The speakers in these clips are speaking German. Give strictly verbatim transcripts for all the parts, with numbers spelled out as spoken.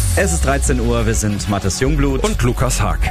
Es ist dreizehn Uhr, wir sind Mathis Jungblut und Lukas Haag.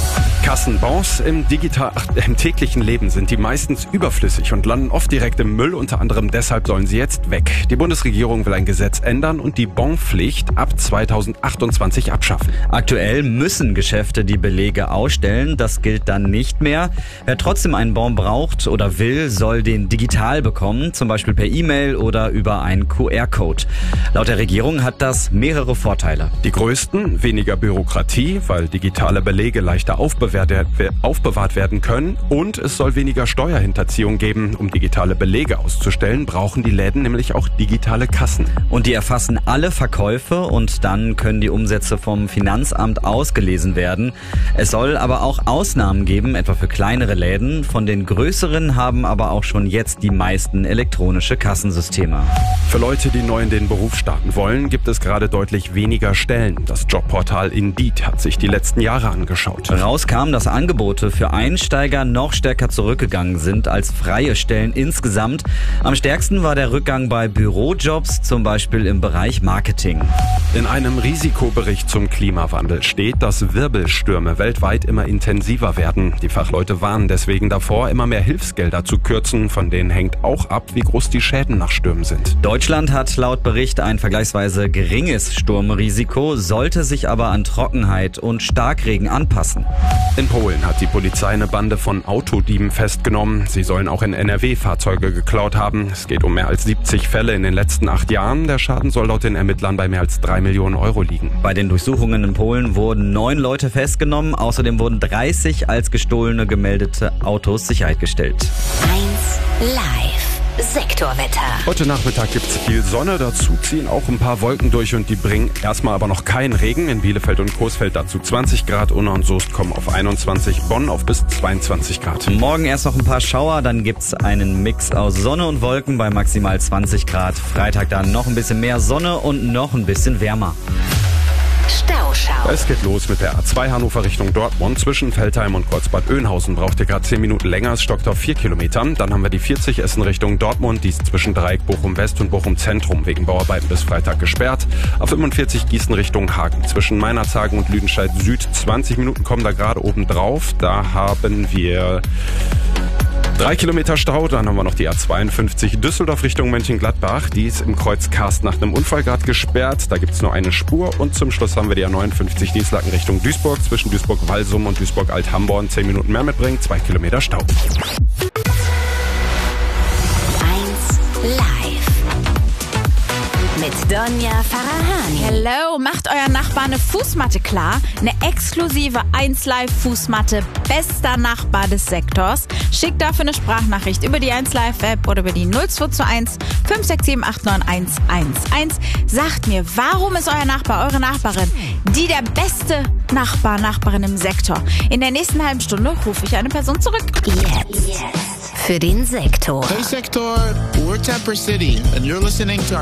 Kassenbons im, digital, ach, im täglichen Leben sind die meistens überflüssig und landen oft direkt im Müll. Unter anderem deshalb sollen sie jetzt weg. Die Bundesregierung will ein Gesetz ändern und die Bonpflicht ab zweitausendzweiundzwanzig abschaffen. Aktuell müssen Geschäfte die Belege ausstellen. Das gilt dann nicht mehr. Wer trotzdem einen Bon braucht oder will, soll den digital bekommen, zum Beispiel per E-Mail oder über einen Q R-Code. Laut der Regierung hat das mehrere Vorteile. Die größten: weniger Bürokratie, weil digitale Belege leichter aufbewahrt aufbewahrt werden können, und es soll weniger Steuerhinterziehung geben. Um digitale Belege auszustellen, brauchen die Läden nämlich auch digitale Kassen. Und die erfassen alle Verkäufe und dann können die Umsätze vom Finanzamt ausgelesen werden. Es soll aber auch Ausnahmen geben, etwa für kleinere Läden. Von den größeren haben aber auch schon jetzt die meisten elektronische Kassensysteme. Für Leute, die neu in den Beruf starten wollen, gibt es gerade deutlich weniger Stellen. Das Jobportal Indeed hat sich die letzten Jahre angeschaut. Rauskam, dass Angebote für Einsteiger noch stärker zurückgegangen sind als freie Stellen insgesamt. Am stärksten war der Rückgang bei Bürojobs, zum Beispiel im Bereich Marketing. In einem Risikobericht zum Klimawandel steht, dass Wirbelstürme weltweit immer intensiver werden. Die Fachleute warnen deswegen davor, immer mehr Hilfsgelder zu kürzen. Von denen hängt auch ab, wie groß die Schäden nach Stürmen sind. Deutschland hat laut Bericht ein vergleichsweise geringes Sturmrisiko, sollte sich aber an Trockenheit und Starkregen anpassen. In Polen hat die Polizei eine Bande von Autodieben festgenommen. Sie sollen auch in N R W Fahrzeuge geklaut haben. Es geht um mehr als siebzig Fälle in den letzten acht Jahren. Der Schaden soll laut den Ermittlern bei mehr als drei Millionen Euro liegen. Bei den Durchsuchungen in Polen wurden neun Leute festgenommen. Außerdem wurden dreißig als gestohlene gemeldete Autos sichergestellt. eins Live. Sektorwetter. Heute Nachmittag gibt's viel Sonne, dazu ziehen auch ein paar Wolken durch und die bringen erstmal aber noch keinen Regen. In Bielefeld und Coesfeld dazu zwanzig Grad, Unna und Soest kommen auf einundzwanzig, Bonn auf bis zweiundzwanzig Grad. Morgen erst noch ein paar Schauer, dann gibt's einen Mix aus Sonne und Wolken bei maximal zwanzig Grad. Freitag dann noch ein bisschen mehr Sonne und noch ein bisschen wärmer. Stauschau. Es geht los mit der A zwei Hannover Richtung Dortmund. Zwischen Veltheim und Kreuzbad Oeynhausen braucht ihr gerade zehn Minuten länger. Es stockt auf vier Kilometern. Dann haben wir die vierzig Essen Richtung Dortmund. Die ist zwischen Dreieck Bochum West und Bochum Zentrum wegen Bauarbeiten bis Freitag gesperrt. A fünfundvierzig Gießen Richtung Hagen. Zwischen Meinerzhagen und Lüdenscheid Süd. zwanzig Minuten kommen da gerade oben drauf. Da haben wir Drei Kilometer Stau, dann haben wir noch die A zweiundfünfzig Düsseldorf Richtung Mönchengladbach. Die ist im Kreuz Karst nach einem Unfall gerade gesperrt. Da gibt's nur eine Spur. Und zum Schluss haben wir die A neunundfünfzig Dienstlaken Richtung Duisburg. Zwischen Duisburg-Walsum und Duisburg-Alt-Hamborn zehn Minuten mehr mitbringen. Zwei Kilometer Stau. eins Live. Mit Donja Farahani. Hello, macht euer Nachbar eine Fußmatte klar. Eine exklusive eins Live Fußmatte, bester Nachbar des Sektors. Schickt dafür eine Sprachnachricht über die eins Live App oder über die null zwei zwei eins fünf sechs sieben acht neun eins eins eins. Sagt mir, warum ist euer Nachbar, eure Nachbarin, die der beste Nachbar, Nachbarin im Sektor? In der nächsten halben Stunde rufe ich eine Person zurück. Jetzt. Für den Sektor. Hey Sektor, we're Temper City and you're listening to